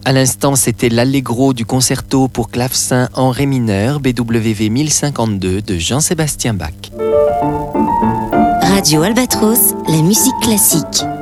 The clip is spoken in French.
À l'instant, c'était l'Allegro du concerto pour clavecin en ré mineur BWV 1052 de Jean-Sébastien Bach. Radio Albatros, la musique classique.